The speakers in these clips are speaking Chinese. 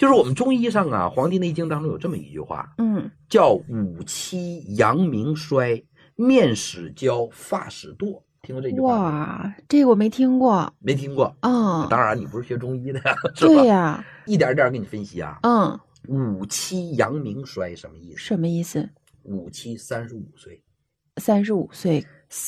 就是我们中医上啊，《黄帝内经》当中有这么一句话，叫五七阳明衰，面始焦，发始堕。听过这句话吗？ 哇，这个我没听过。 没听过。当然你不是学中医的呀，是吧？ 对呀， 一点一点给你分析啊。五七阳明衰什么意思？ 什么意思？ 五七35岁。 35岁。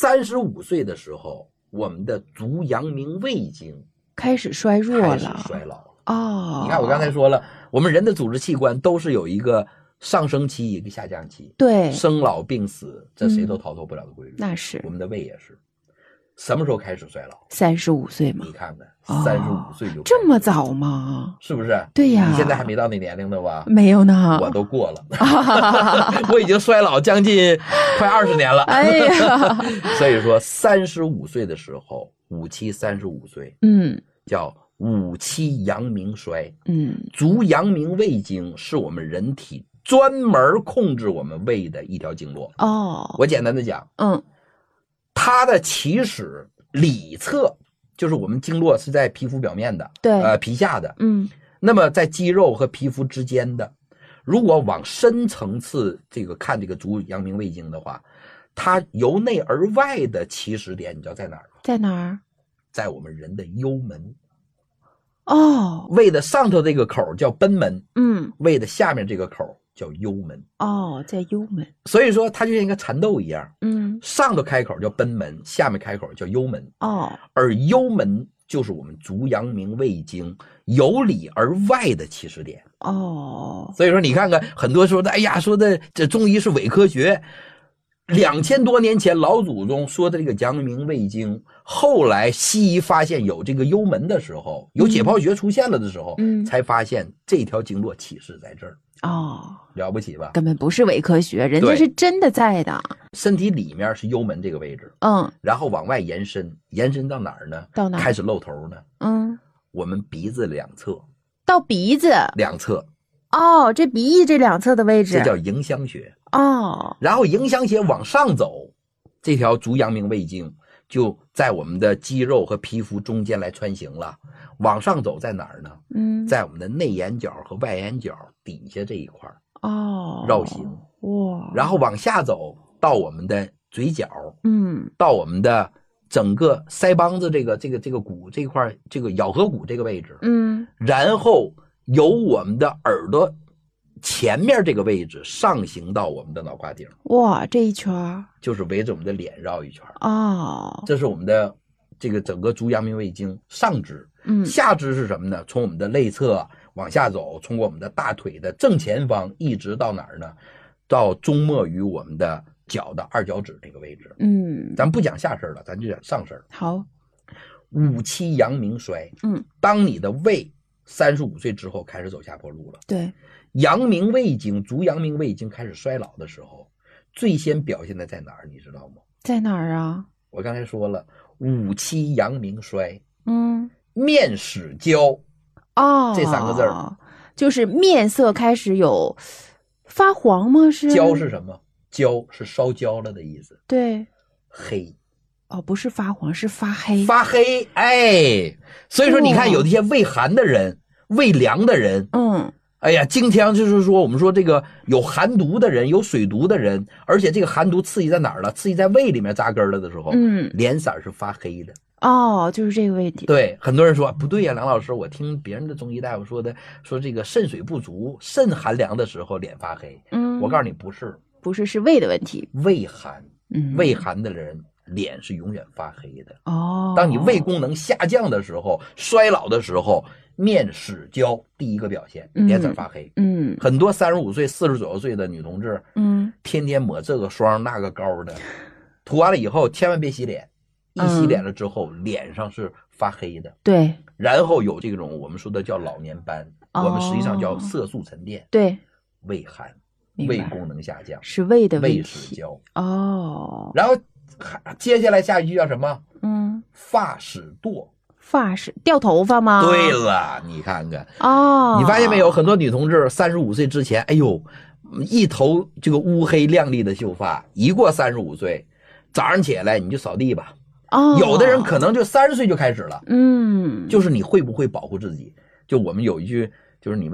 35岁的时候，我们的足阳明胃经开始衰弱了， 开始衰老了。你看我刚才说了，我们人的组织器官都是有一个上升期，一个下降期。 对， 生老病死，这谁都逃脱不了的规律。 那是。 我们的胃也是。什么时候开始衰老 ？35岁吗？ 你看看，35岁就这么早吗？ 是不是？ 对呀。 你现在还没到那年龄呢吧？ 没有呢， 我都过了。我已经衰老将近快20年了。 哎呀， 所以说35岁的时候，五七35岁，叫五七阳明衰。足阳明胃经是我们人体专门控制我们胃的一条经络。我简单的讲，它的起始里侧就是我们经络是在皮肤表面的， 对， 皮下的，那么在肌肉和皮肤之间的。如果往深层次这个看这个足阳明胃经的话，它由内而外的起始点，你知道在哪儿吗？ 在哪儿？ 在我们人的幽门。 胃的上头这个口叫贲门，胃的下面这个口叫幽门。 在幽门。 所以说它就像一个蚕豆一样，上头开口叫贲门，下面开口叫幽门。而幽门就是我们足阳明胃经由里而外的起始点。所以说你看看很多说的，哎呀，说的这中医是伪科学。2000多年前老祖宗说的这个阳明胃经，后来西医发现有这个幽门的时候，有解剖学出现了的时候，才发现这条经络起始在这儿。了不起吧？ 根本不是伪科学，人家是真的在的。 身体里面是幽门这个位置，然后往外延伸，延伸到哪儿呢？ 到哪儿？ 开始露头呢？我们鼻子两侧。 到鼻子两侧。 这鼻翼这两侧的位置， 这叫迎香穴。然后迎香穴往上走，这条足阳明胃经就在我们的肌肉和皮肤中间来穿行了。往上走在哪儿呢？在我们的内眼角和外眼角底下这一块绕行。然后往下走到我们的嘴角，到我们的整个腮帮子这个骨这块，这个咬合骨这个位置，然后由我们的耳朵前面这个位置上行到我们的脑瓜顶。 这一圈就是围着我们的脸绕一圈。这是我们的这个整个足阳明胃经上肢。下肢是什么呢？从我们的内侧往下走，从我们的大腿的正前方一直到哪儿呢？到终末于我们的脚的二脚趾这个位置。咱不讲下身了，咱就讲上身。 好。 五七阳明衰。当你的胃35岁之后开始走下坡路了。 对。 阳明胃经，足阳明胃经开始衰老的时候，最先表现的在哪儿？你知道吗？ 在哪儿啊？ 我刚才说了，五七阳明衰，面始焦，这3个字儿， 就是面色开始有发黄吗？是？ 焦是什么？焦是烧焦了的意思。 对。 黑。 不是发黄，是发黑。 发黑，所以说你看有这些胃寒的人，胃凉的人，哎呀，经常就是说我们说这个有寒毒的人，有水毒的人，而且这个寒毒刺激在哪儿了？刺激在胃里面扎根了的时候，脸色是发黑的。 就是这个问题。 对，很多人说不对呀，梁老师，我听别人的中医大夫说的，说这个肾水不足，肾寒凉的时候脸发黑。我告诉你不是， 是胃的问题。 胃寒，胃寒的人脸是永远发黑的。当你胃功能下降的时候，衰老的时候，面始焦，第一个表现，脸色发黑。很多35岁、40左右岁的女同志，天天抹这个霜那个膏的，涂完了以后千万别洗脸，一洗脸了之后，脸上是发黑的。 对。 然后有这种我们说的叫老年斑，我们实际上叫色素沉淀。 对。 胃寒，胃功能下降， 是胃的问题。 胃始焦。 然后接下来下一句叫什么？发始堕。 发始掉头发吗？ 对了，你看看你发现没有？很多女同志35岁之前，哎呦，一头这个乌黑亮丽的秀发，一过35岁，早上起来你就扫地吧。有的人可能就30岁就开始了。就是你会不会保护自己？就我们有一句，就是你们